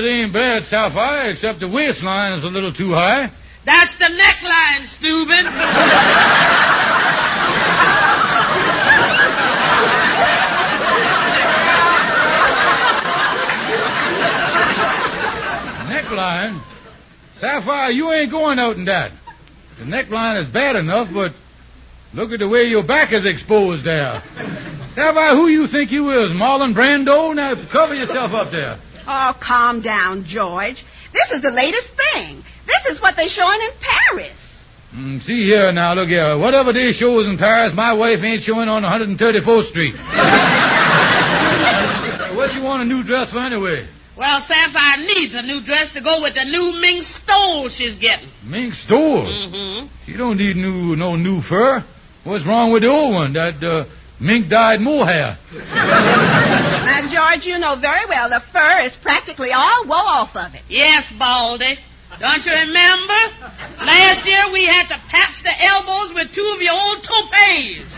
it ain't bad, Sapphire, except the waistline is a little too high. That's the neckline, stupid. Neckline? Sapphire, you ain't going out in that. The neckline is bad enough, but look at the way your back is exposed there. Sapphire, who you think you is, Marlon Brando? Now, cover yourself up there. Oh, calm down, George. This is the latest thing. This is what they're showing in Paris. See here now, look here. Whatever they shows in Paris, my wife ain't showing on 134th Street. What you want a new dress for anyway? Well, Sapphire needs a new dress to go with the new mink stole she's getting. Mink stole? Mm-hmm. She don't need no new fur. What's wrong with the old one? That mink dyed mohair. Now, George, you know very well the fur is practically all wore off of it. Yes, Baldy. Don't you remember? Last year we had to patch the elbows with two of your old toupees.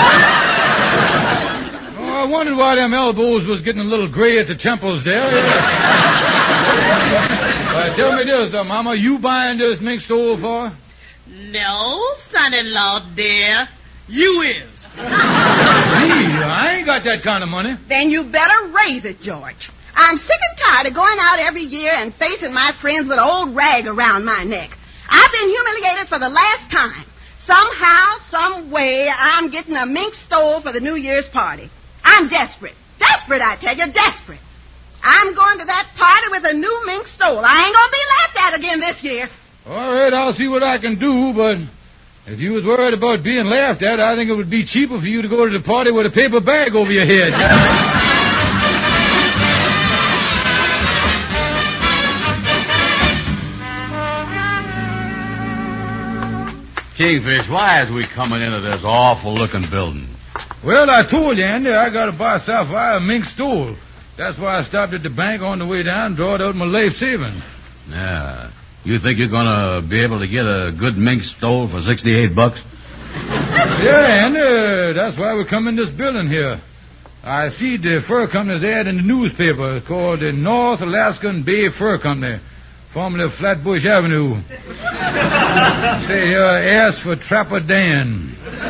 Oh, I wondered why them elbows was getting a little gray at the temples there. Tell me this, Mama, you buying this mink stole for? No, son-in-law, dear. You is. Gee, I ain't got that kind of money. Then you better raise it, George. I'm sick and tired of going out every year and facing my friends with an old rag around my neck. I've been humiliated for the last time. Somehow, some way, I'm getting a mink stole for the New Year's party. I'm desperate. Desperate, I tell you, desperate. I'm going to that party with a new mink stole. I ain't going to be laughed at again this year. All right, I'll see what I can do, but if you was worried about being laughed at, I think it would be cheaper for you to go to the party with a paper bag over your head. Kingfish, why is we coming into this awful-looking building? Well, I told you, Andy, I got to buy Sapphire a mink stole. That's why I stopped at the bank on the way down and drawed out my life savings. Yeah. You think you're going to be able to get a good mink stole for $68? Yeah, Andy, that's why we come in this building here. I see the fur company's ad in the newspaper called the North Alaskan Bay Fur Company, formerly of Flatbush Avenue. Say here, ask for Trapper Dan.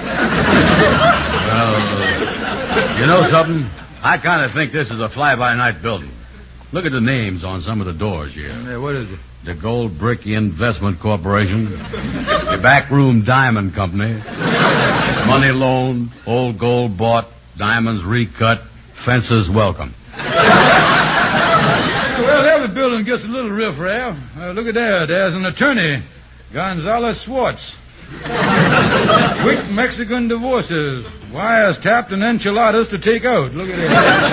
Well, you know something? I kind of think this is a fly-by-night building. Look at the names on some of the doors here. Yeah, what is it? The Gold Brick Investment Corporation, the Backroom Diamond Company, Money Loan, Old Gold Bought, Diamonds Recut, Fences Welcome. Well, every building gets a little riffraff. Look at that. There's an attorney, Gonzalez Swartz. Quick Mexican divorces. Wires tapped and enchiladas to take out. Look at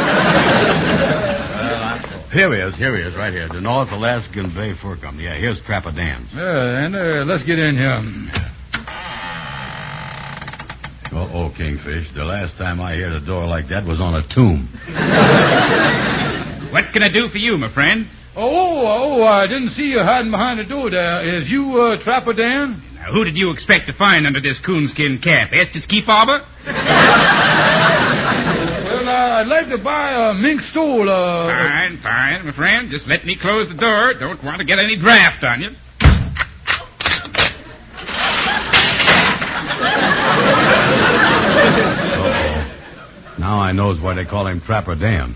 that. Here he is, right here. The North Alaskan Bay Fur Company. Yeah, here's Trapper Dan's. Yeah, and let's get in here. Oh, Kingfish, the last time I heard a door like that was on a tomb. What can I do for you, my friend? Oh, I didn't see you hiding behind the door there. Is you Trapper Dan? Now, who did you expect to find under this coonskin cap? Estes Kefauver? Well, I'd like to buy a mink stole. Fine, my friend. Just let me close the door. Don't want to get any draft on you. Now I knows why they call him Trapper Dan.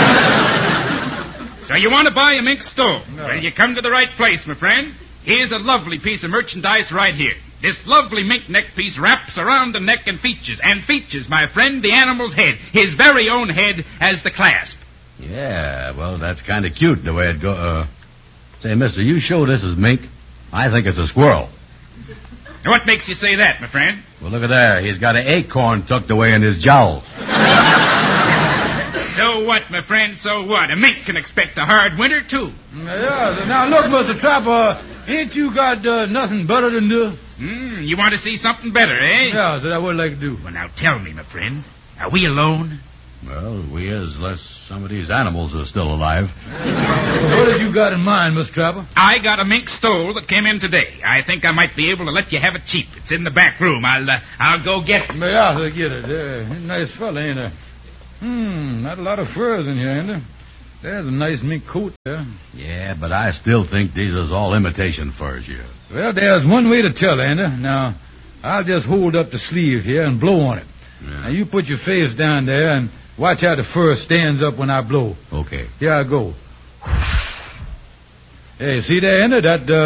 So you want to buy a mink stole? No. Well, you come to the right place, my friend. Here's a lovely piece of merchandise right here. This lovely mink neck piece wraps around the neck and features, my friend, the animal's head, his very own head, as the clasp. Yeah, well, that's kind of cute the way it goes. Say, mister, you sure this is mink? I think it's a squirrel. What makes you say that, my friend? Well, look at there. He's got an acorn tucked away in his jowls. So what, my friend, so what? A mink can expect a hard winter, too. Yeah, now look, Mr. Trapper, ain't you got nothing better than this? You want to see something better, eh? Yeah, so I would like to do. Well, now tell me, my friend, are we alone? Well, we is, unless some of these animals are still alive. What have you got in mind, Mr. Trapper? I got a mink stole that came in today. I think I might be able to let you have it cheap. It's in the back room. I'll go get it. Yeah, I'll get it. Nice fella, ain't there? Not a lot of furs in here, ain't there? There's a nice mink coat there. Yeah, but I still think these is all imitation furs here. Well, there's one way to tell, Andy. Now, I'll just hold up the sleeve here and blow on it. Yeah. Now, you put your face down there and watch how the fur stands up when I blow. Okay. Here I go. Hey, see there, Andy?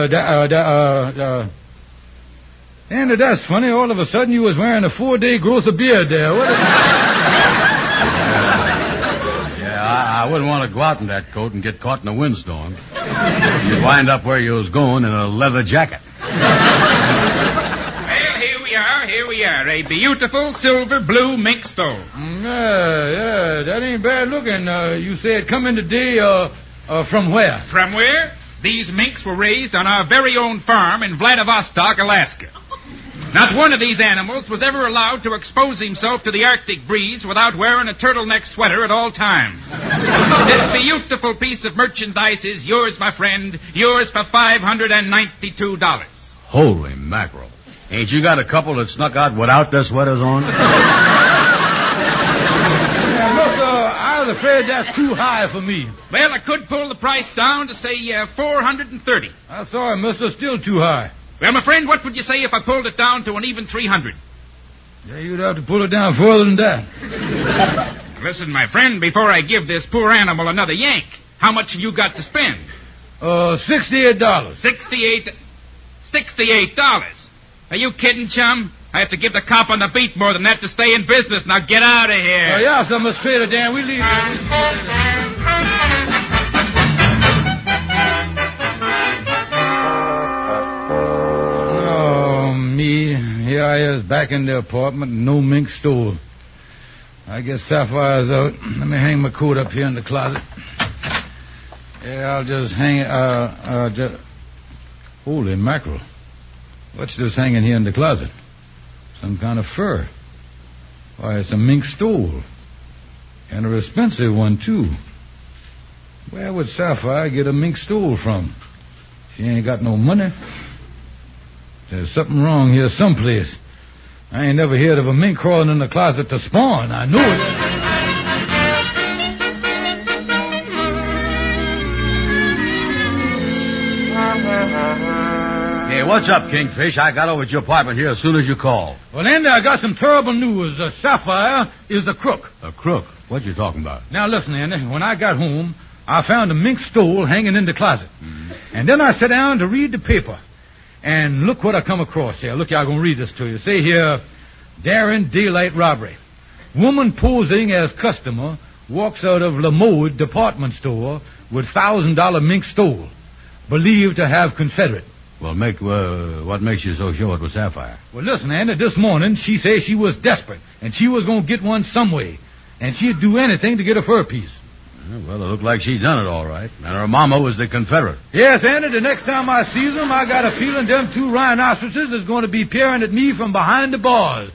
Andy, that's funny. All of a sudden, you was wearing a 4-day growth of beard there. What? I wouldn't want to go out in that coat and get caught in a windstorm. You'd wind up where you was going in a leather jacket. Well, here we are. A beautiful silver blue mink stole. Yeah, that ain't bad looking. You said come in today, from where? From where? These minks were raised on our very own farm in Vladivostok, Alaska. Not one of these animals was ever allowed to expose himself to the Arctic breeze without wearing a turtleneck sweater at all times. This beautiful piece of merchandise is yours, my friend. Yours for $592. Holy mackerel. Ain't you got a couple that snuck out without their sweaters on? Yeah, mister, I was afraid that's too high for me. Well, I could pull the price down to, say, $430. I'm sorry, mister, still too high. Well, my friend, what would you say if I pulled it down to an even $300? Yeah, you'd have to pull it down further than that. Listen, my friend, before I give this poor animal another yank, how much have you got to spend? $68. $68. Are you kidding, chum? I have to give the cop on the beat more than that to stay in business. Now get out of here. Yeah, sir, Miss Trader Dan, we leave. Here I is back in the apartment, no mink stole. I guess Sapphire's out. Let me hang my coat up here in the closet. Yeah, I'll just hang it. Holy mackerel. What's this hanging here in the closet? Some kind of fur. Why, it's a mink stole. And an expensive one, too. Where would Sapphire get a mink stole from? She ain't got no money. There's something wrong here someplace. I ain't never heard of a mink crawling in the closet to spawn. I know it. Hey, what's up, Kingfish? I got over at your apartment here as soon as you called. Well, Andy, I got some terrible news. Sapphire is a crook. A crook? What you talking about? Now, listen, Andy. When I got home, I found a mink stole hanging in the closet. Mm-hmm. And then I sat down to read the paper. And look what I come across here. Look, I'm going to read this to you. Say here, daring daylight robbery. Woman posing as customer walks out of Lamode department store with $1,000 mink stole, believed to have Confederate. Well, what makes you so sure it was Sapphire? Well, listen, Andy, this morning she said she was desperate, and she was going to get one some way, and she'd do anything to get a fur piece. Well, it looked like she done it all right. And her mama was the Confederate. Yes, Andy, the next time I sees them, I got a feeling them two rhinoceroses is going to be peering at me from behind the bars.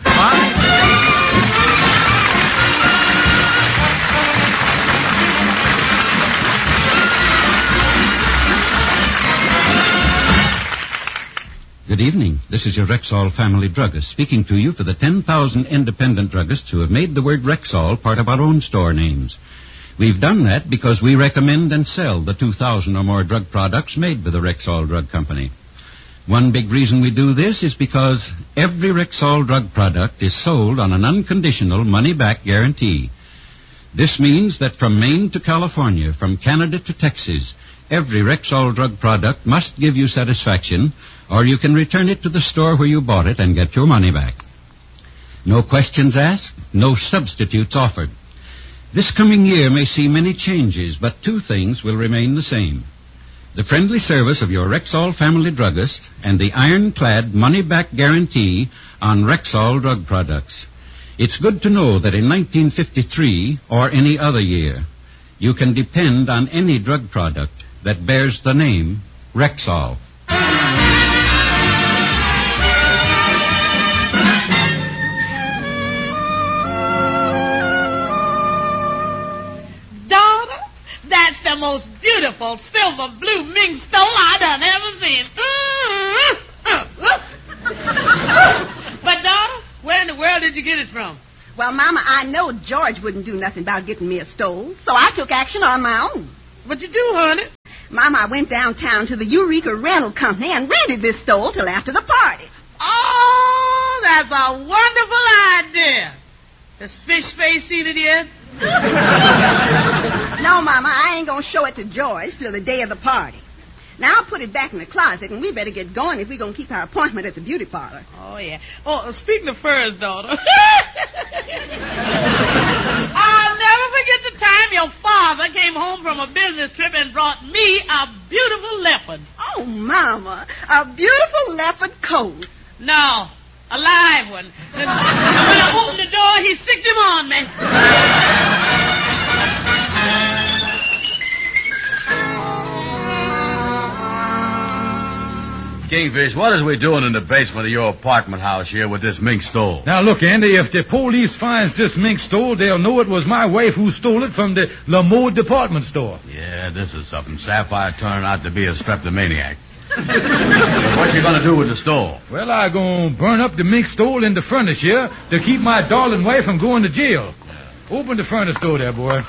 Good evening. This is your Rexall family druggist speaking to you for the 10,000 independent druggists who have made the word Rexall part of our own store names. We've done that because we recommend and sell the 2,000 or more drug products made by the Rexall Drug Company. One big reason we do this is because every Rexall drug product is sold on an unconditional money-back guarantee. This means that from Maine to California, from Canada to Texas, every Rexall drug product must give you satisfaction, or you can return it to the store where you bought it and get your money back. No questions asked, no substitutes offered. This coming year may see many changes, but two things will remain the same. The friendly service of your Rexall family druggist and the ironclad money-back guarantee on Rexall drug products. It's good to know that in 1953 or any other year, you can depend on any drug product that bears the name Rexall. That's the most beautiful silver blue mink stole I done ever seen. But, daughter, where in the world did you get it from? Well, Mama, I know George wouldn't do nothing about getting me a stole, so I took action on my own. What you do, honey? Mama, I went downtown to the Eureka Rental Company and rented this stove till after the party. Oh, that's a wonderful idea. Has Fish Face seen it yet? No, Mama, I ain't going to show it to George till the day of the party. Now, I'll put it back in the closet, and we better get going if we're going to keep our appointment at the beauty parlor. Oh, yeah. Oh, speaking of furs, daughter. I'll never forget the time your father came home from a business trip and brought me a beautiful leopard. Oh, Mama, a beautiful leopard coat. No, a live one. And when I opened the door, he sicked him on me. Kingfish, what is we doing in the basement of your apartment house here with this mink stole? Now, look, Andy, if the police finds this mink stole, they'll know it was my wife who stole it from the Lamode department store. Yeah, this is something. Sapphire turning out to be a streptomaniac. What you gonna do with the stole? Well, I gonna burn up the mink stole in the furnace here to keep my darling wife from going to jail. Open the furnace door there, boy.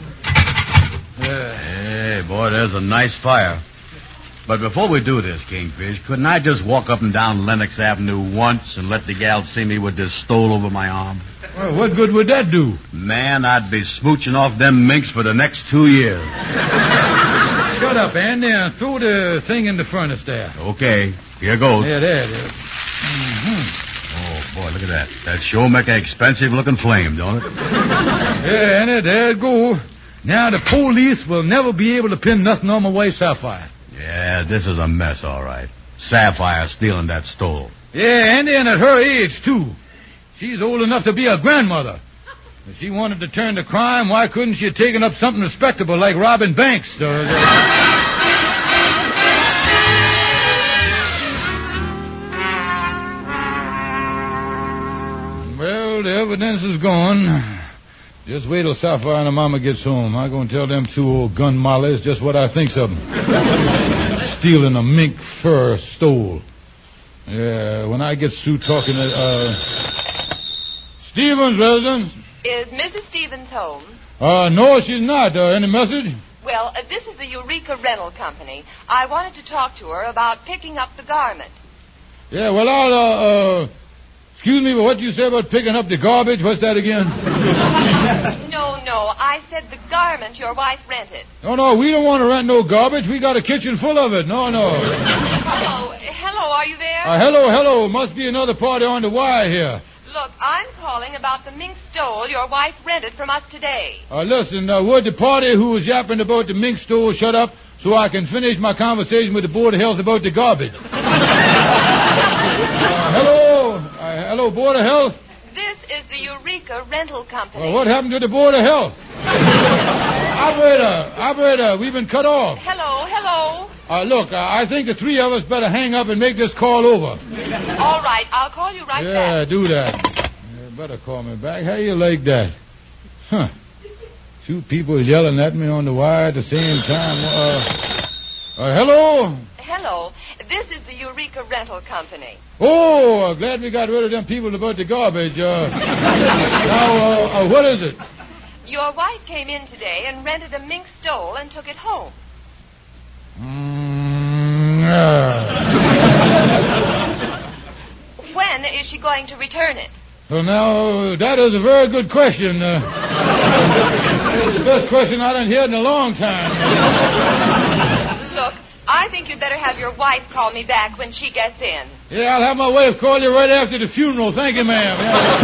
Hey, boy, there's a nice fire. But before we do this, Kingfish, couldn't I just walk up and down Lenox Avenue once and let the gal see me with this stole over my arm? Well, what good would that do? Man, I'd be smooching off them minks for the next 2 years. Shut up, Andy, and throw the thing in the furnace there. Okay, here goes. Yeah, there. Mm-hmm. Oh, boy, look at that. That sure make an expensive-looking flame, don't it? Yeah, Andy, there it go. Now the police will never be able to pin nothing on my wife, Sapphire. Yeah, this is a mess, all right. Sapphire stealing that stole. Yeah, Andy, and at her age, too. She's old enough to be a grandmother. If she wanted to turn to crime, why couldn't she have taken up something respectable like robbing banks? Well, the evidence is gone. Just wait till Sapphire and her mama gets home. I'm going to tell them two old gun mollies just what I thinks of them. Stealing a mink fur stole. Yeah, when I get through talking to, Stevens' residence. Is Mrs. Stevens home? No, she's not. Any message? Well, this is the Eureka Rental Company. I wanted to talk to her about picking up the garment. Yeah, well, I'll, excuse me, but what you said about picking up the garbage? What's that again? No, I said the garment your wife rented. No, we don't want to rent no garbage. We got a kitchen full of it. No. Hello, are you there? Hello. Must be another party on the wire here. Look, I'm calling about the mink stole your wife rented from us today. Listen, would the party who was yapping about the mink stole shut up so I can finish my conversation with the Board of Health about the garbage? Hello, Board of Health? This is the Eureka Rental Company. What happened to the Board of Health? Operator, we've been cut off. Hello. Look, I think the three of us better hang up and make this call over. All right, I'll call you right back. Yeah, do that. You better call me back. How you like that? Huh. Two people yelling at me on the wire at the same time. Hello? Hello. This is the Eureka Rental Company. Oh, glad we got rid of them people about the garbage. Now, what is it? Your wife came in today and rented a mink stole and took it home. When is she going to return it? Well, now, that is a very good question. It's the best question I done heard in a long time. Look, I think you'd better have your wife call me back when she gets in. Yeah, I'll have my wife call you right after the funeral. Thank you, ma'am. Yeah.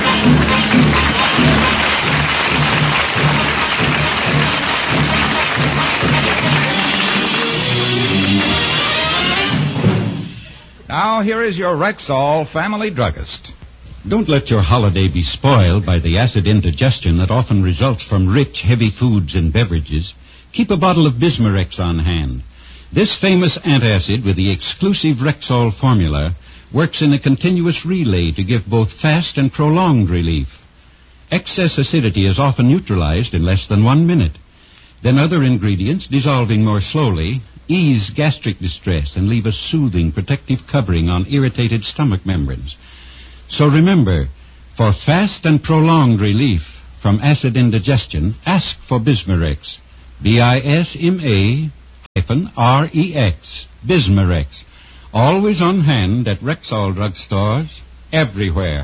Now, here is your Rexall family druggist. Don't let your holiday be spoiled by the acid indigestion that often results from rich, heavy foods and beverages. Keep a bottle of Bismarex on hand. This famous antacid with the exclusive Rexall formula works in a continuous relay to give both fast and prolonged relief. Excess acidity is often neutralized in less than 1 minute. Then other ingredients, dissolving more slowly, ease gastric distress and leave a soothing, protective covering on irritated stomach membranes. So remember, for fast and prolonged relief from acid indigestion, ask for Bismarex. BISMA-REX. Bismarex. Always on hand at Rexall drugstores everywhere.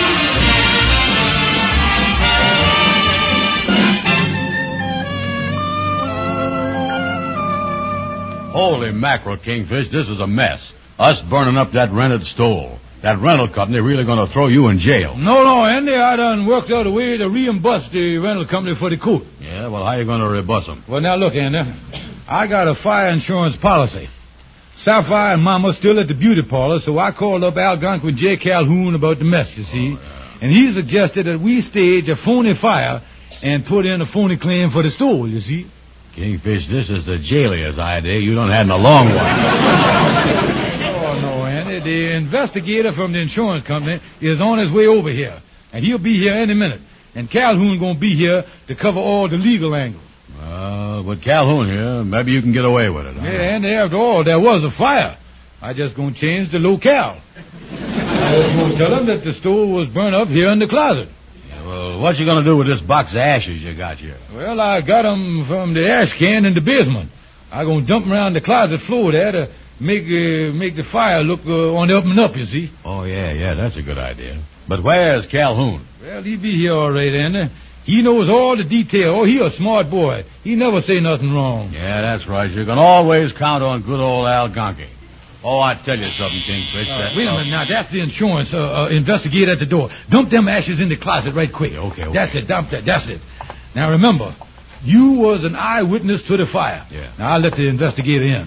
Holy mackerel, Kingfish, this is a mess. Us burning up that rented stove. That rental company really going to throw you in jail. No, Andy, I done worked out a way to reimburse the rental company for the coat. Yeah, well, how you going to reimburse them? Well, now, look, Andy. I got a fire insurance policy. Sapphire and Mama still at the beauty parlor, so I called up Algonquin J. Calhoun about the mess, you see. And he suggested that we stage a phony fire and put in a phony claim for the stove, you see. Kingfish, this is the jailier's idea. You don't have in a long one. Oh, no, Andy. The investigator from the insurance company is on his way over here. And he'll be here any minute. And Calhoun going to be here to cover all the legal angles. With Calhoun here, maybe you can get away with it. Huh? Yeah, and after all, there was a fire. I just going to change the locale. I was going to tell him that the stove was burned up here in the closet. Yeah, well, what you going to do with this box of ashes you got here? Well, I got 'em from the ash can in the basement. I going to dump 'em around the closet floor there to make the fire look on the up and up, you see. Oh, yeah, that's a good idea. But where's Calhoun? Well, he be here all right, Andy. He knows all the detail. Oh, he a smart boy. He never say nothing wrong. Yeah, that's right. You can always count on good old Algonquin. Oh, I tell you something, Kingfish. Wait a minute now. That's the insurance investigator at the door. Dump them ashes in the closet right quick. Okay. That's it. Dump that. That's it. Now, remember, you was an eyewitness to the fire. Yeah. Now, I'll let the investigator in.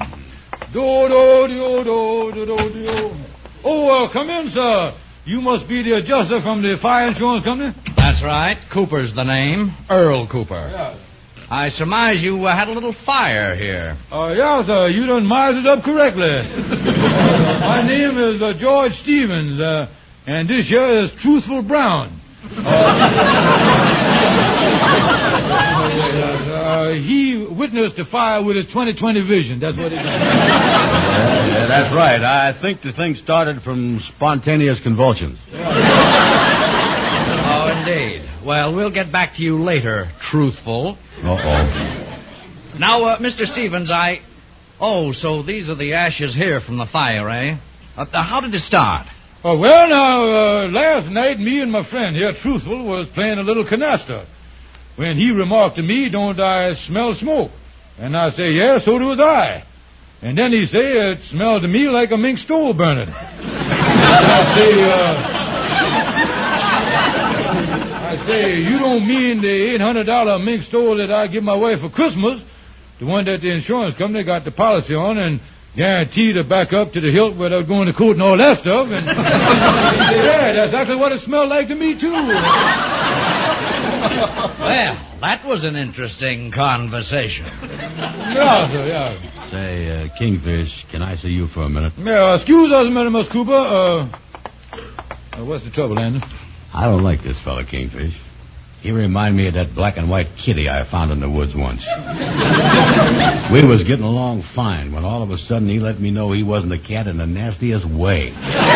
Do. Oh, come in, sir. You must be the adjuster from the fire insurance company? That's right. Cooper's the name. Earl Cooper. Yeah. I surmise you had a little fire here. Yeah, sir. You done mised it up correctly. My name is George Stevens, and this here is Truthful Brown. He witnessed the fire with his 20/20 vision. That's what he done. Yeah, that's right. I think the thing started from spontaneous convulsions. Oh, indeed. Well, we'll get back to you later, Truthful. Uh-oh. Now, Mr. Stevens, Oh, so these are the ashes here from the fire, eh? How did it start? Oh, well, now, last night, me and my friend here, Truthful, was playing a little canasta. When he remarked to me, don't I smell smoke? And I say, yeah, so do I. And then he say, it smelled to me like a mink stove burning. I say, you don't mean the $800 mink stove that I give my wife for Christmas, the one that the insurance company got the policy on and guaranteed to back up to the hilt where they were going to court and all that stuff. And he said, yeah, that's exactly what it smelled like to me, too. Well, that was an interesting conversation. Yeah, sir, yeah. Say, Kingfish, can I see you for a minute? Yeah, excuse us a minute, Miss Cooper. What's the trouble, Andy? I don't like this fella, Kingfish. He reminded me of that black and white kitty I found in the woods once. We was getting along fine when all of a sudden he let me know he wasn't a cat in the nastiest way.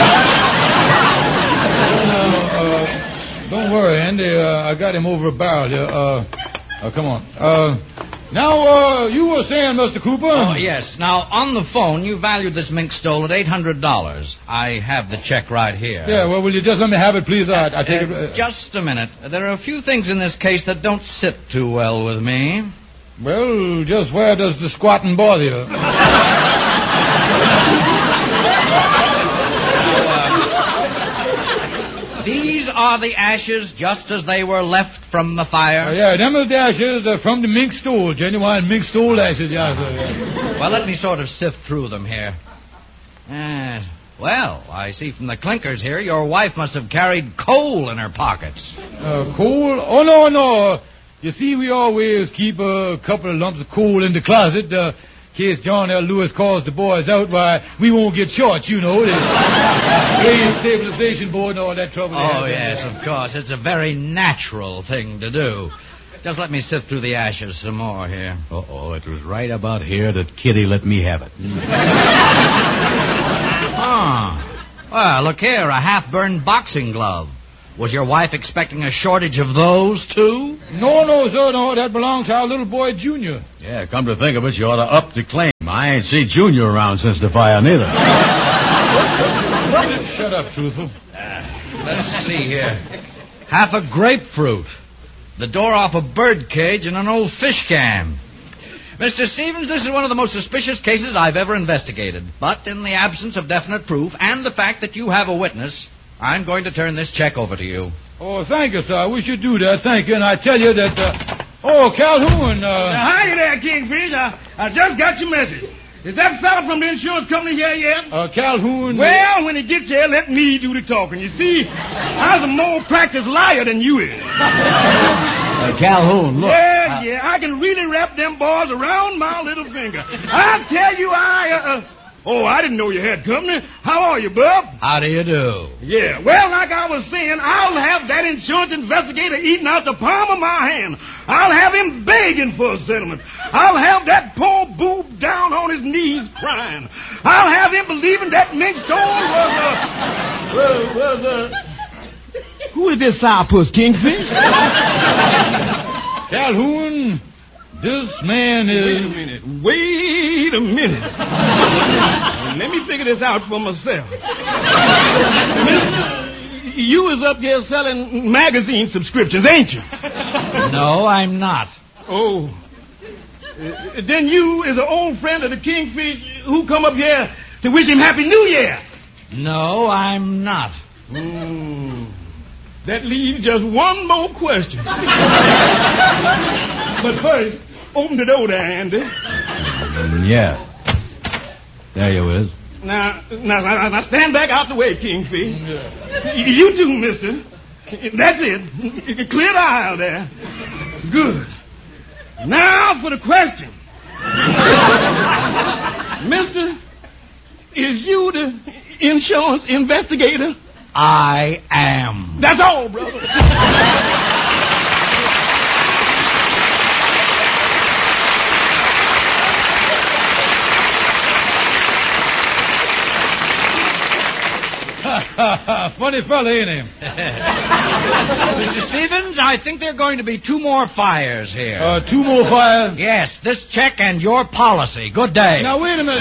Don't worry, Andy. I got him over a barrel here. Come on. Now, you were saying, Mr. Cooper? Oh, yes. Now, on the phone, you valued this mink stole at $800. I have the check right here. Yeah, well, will you just let me have it, please? I take it... Just a minute. There are a few things in this case that don't sit too well with me. Well, just where does the squatting bother you? These are the ashes just as they were left from the fire? Yeah, them are the ashes from the mink stool. Genuine mink stool ashes, yeah, sir. Yeah. Well, let me sort of sift through them here. Well, I see from the clinkers here your wife must have carried coal in her pockets. Coal? Oh, no. You see, we always keep a couple of lumps of coal in the closet, in case John L. Lewis calls the boys out. Why, we won't get short, you know. The stabilization board and all that trouble. Oh, yes, of course. It's a very natural thing to do. Just let me sift through the ashes some more here. Uh-oh, it was right about here that Kitty let me have it. Well, look here, a half-burned boxing glove. Was your wife expecting a shortage of those, too? No, sir, no. That belongs to our little boy, Junior. Yeah, come to think of it, you ought to up the claim. I ain't seen Junior around since the fire, neither. Shut up, truthful. Let's see here. Half a grapefruit, the door off a bird cage, and an old fish can. Mr. Stevens, this is one of the most suspicious cases I've ever investigated. But in the absence of definite proof and the fact that you have a witness, I'm going to turn this check over to you. Oh, thank you, sir. We should do that. Thank you. And I tell you that, Calhoun, Hi there, Kingfish. I just got your message. Is that fella from the insurance company here yet? Calhoun... Well, when he gets here, let me do the talking. You see, I'm a more practiced liar than you is. Calhoun, look. Yeah, I can really wrap them boys around my little finger. I tell you, I didn't know you had company. How are you, bub? How do you do? Yeah, well, like I was saying, I'll have that insurance investigator eating out the palm of my hand. I'll have him begging for a settlement. I'll have that poor boob down on his knees crying. I'll have him believing that Mink Stone was Who is this sourpuss, Kingfish? Calhoun, this man is... Wait a minute. Let me figure this out for myself. You was up here selling magazine subscriptions, ain't you? No, I'm not. Oh. Then you is an old friend of the Kingfish who come up here to wish him Happy New Year. No, I'm not. That leaves just one more question. But first, open the door there, Andy. Yeah. There you is. Now, stand back out the way, Kingfish. You too, mister. That's it. Clear the aisle there. Good. Now for the question. Mister, is you the insurance investigator? I am. That's all, brother. Funny fella, ain't he? Mr. Stevens, I think there are going to be 2 more fires here. 2 more fires? Yes, this check and your policy. Good day. Now, wait a minute.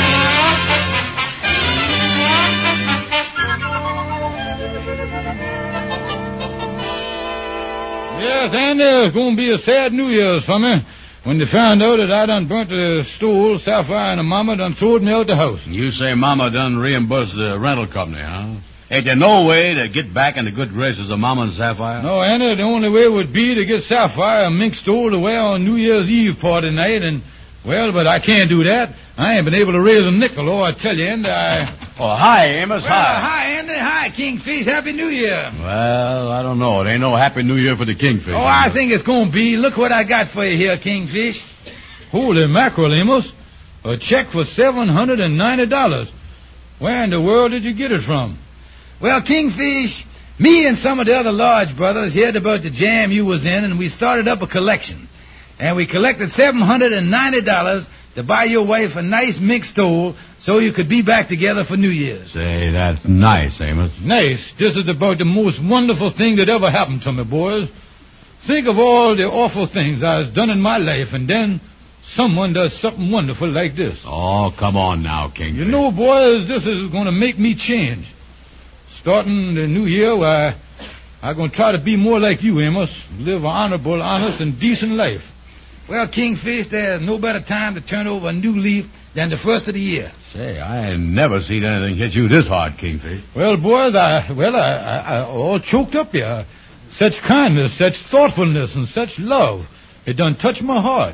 Yes, and there's going to be a sad New Year's for me when they found out that I done burnt the stove, Sapphire and the mama done sold me out the house. You say Mama done reimbursed the rental company, huh? Ain't there no way to get back in the good graces of Mama and Sapphire? No, Anna, the only way would be to get Sapphire a mink stole to wear on New Year's Eve party night, and, well, but I can't do that. I ain't been able to raise a nickel, I tell you, and Oh, hi, Amos, hi. Hi, Andy. Hi, Kingfish. Happy New Year. Well, I don't know. It ain't no Happy New Year for the Kingfish. Oh, I think it's going to be. Look what I got for you here, Kingfish. Holy mackerel, Amos. A check for $790. Where in the world did you get it from? Well, Kingfish, me and some of the other Lodge brothers heard about the jam you was in, and we started up a collection. And we collected $790 to buy your wife a nice mink stole so you could be back together for New Year's. Say, that's nice, Amos. Nice. This is about the most wonderful thing that ever happened to me, boys. Think of all the awful things I've done in my life, and then someone does something wonderful like this. Oh, come on now, Kingfish. You know, boys, this is going to make me change. Starting the new year, I'm going to try to be more like you, Amos. Live an honorable, honest, and decent life. Well, Kingfish, there's no better time to turn over a new leaf than the first of the year. Say, I ain't never seen anything hit you this hard, Kingfish. Well, boys, I all choked up here. Such kindness, such thoughtfulness, and such love. It done touched my heart.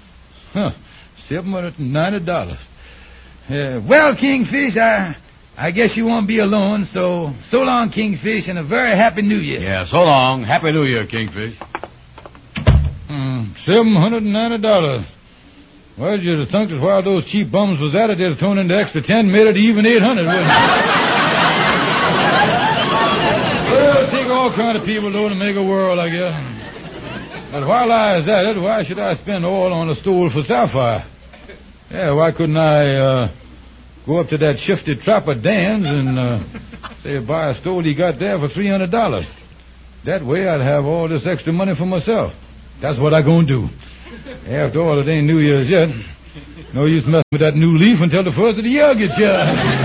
$790. Well, Kingfish, I guess you won't be alone, so long, Kingfish, and a very happy New Year. Yeah, so long. Happy New Year, Kingfish. $790. Well, you'd have thunk that while those cheap bums was at it, they'd have thrown in the extra 10, made it even 800, wouldn't it? Well, it take all kind of people, though, to make a world, I guess. But while I was at it, why should I spend all on a stole for Sapphire? Yeah, why couldn't I go up to that shifty trapper Dan's and say buy a stole he got there for $300? That way I'd have all this extra money for myself. That's what I gonna do. After all, it ain't New Year's yet. No use messing with that new leaf until the first of the year gets here.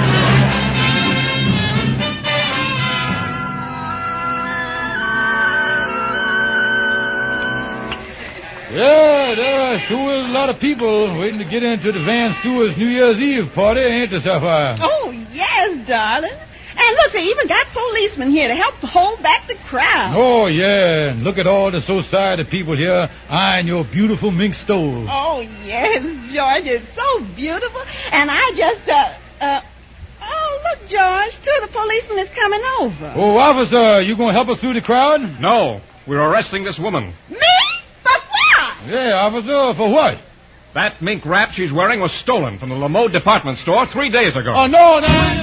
Yeah, there sure is a lot of people waiting to get into the Van Stewart's New Year's Eve party, ain't there, Sapphire? Oh, yes, darling. And look, they even got policemen here to help hold back the crowd. Oh, yeah. And look at all the society people here eyeing your beautiful mink stove. Oh, yes, George, it's so beautiful. And I just, oh, look, George, two of the policemen is coming over. Oh, officer, you gonna help us through the crowd? No, we're arresting this woman. Me? For what? Yeah, officer, for what? That mink wrap she's wearing was stolen from the Lamont department store 3 days ago. Oh, no.